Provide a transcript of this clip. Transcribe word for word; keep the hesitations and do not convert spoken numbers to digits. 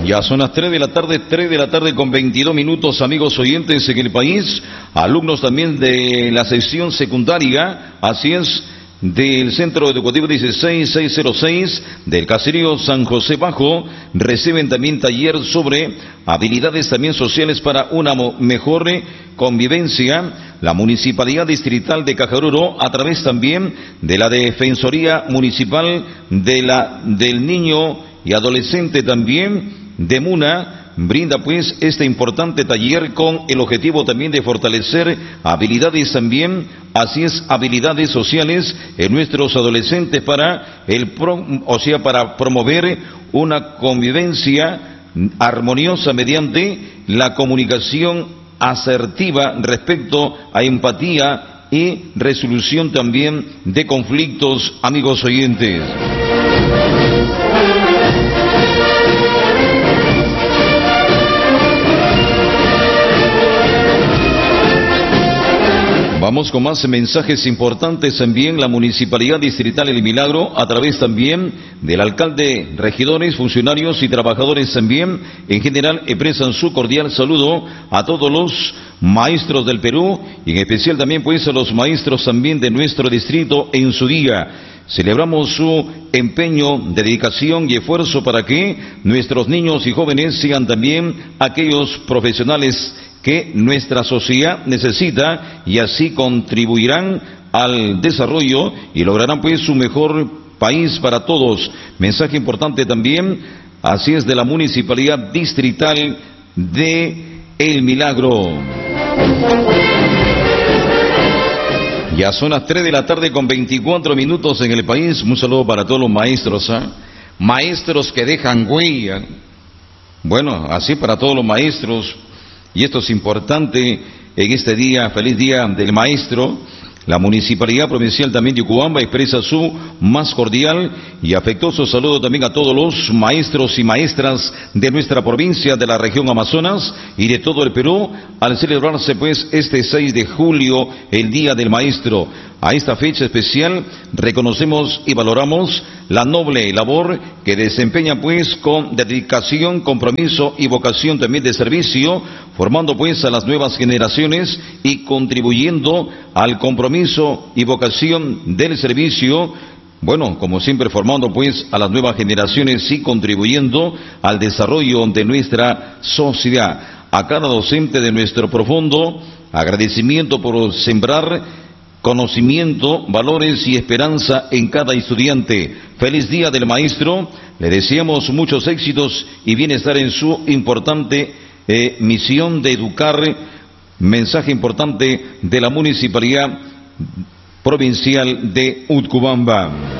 Ya son las tres de la tarde, tres de la tarde con veintidós minutos, amigos oyentes en el país, alumnos también de la sección secundaria, así es, del Centro Educativo dieciséis mil seiscientos seis del Caserío San José Bajo, reciben también taller sobre habilidades también sociales para una mejor convivencia. La Municipalidad Distrital de Cajaruro, a través también de la Defensoría Municipal de la, del Niño y Adolescente también, de Muna, brinda pues este importante taller con el objetivo también de fortalecer habilidades también, así es, habilidades sociales en nuestros adolescentes para el pro, o sea, para promover una convivencia armoniosa mediante la comunicación asertiva respecto a empatía y resolución también de conflictos, amigos oyentes. Vamos con más mensajes importantes también. La Municipalidad Distrital El Milagro, a través también del alcalde, regidores, funcionarios y trabajadores también, en general, expresan su cordial saludo a todos los maestros del Perú, y en especial también pues a los maestros también de nuestro distrito en su día. Celebramos su empeño, dedicación y esfuerzo para que nuestros niños y jóvenes sean también aquellos profesionales que nuestra sociedad necesita, y así contribuirán al desarrollo y lograrán pues un mejor país para todos. Mensaje importante también, así es, de la Municipalidad Distrital de El Milagro. Ya son las tres de la tarde con veinticuatro minutos en el país. Un saludo para todos los maestros, ¿eh? Maestros que dejan huella. Bueno, así para todos los maestros. Y esto es importante en este día, feliz día del maestro. La Municipalidad Provincial también de Ucubamba expresa su más cordial y afectuoso saludo también a todos los maestros y maestras de nuestra provincia, de la región Amazonas y de todo el Perú, al celebrarse pues este seis de julio, el Día del Maestro. A esta fecha especial reconocemos y valoramos la noble labor que desempeña pues con dedicación, compromiso y vocación también de servicio, formando pues a las nuevas generaciones y contribuyendo al compromiso y vocación del servicio. Bueno, como siempre, formando pues a las nuevas generaciones y contribuyendo al desarrollo de nuestra sociedad. A cada docente de nuestro profundo agradecimiento por sembrar conocimiento, valores y esperanza en cada estudiante. Feliz Día del Maestro. Le deseamos muchos éxitos y bienestar en su importante eh, misión de educar. Mensaje importante de la Municipalidad Provincial de Utcubamba.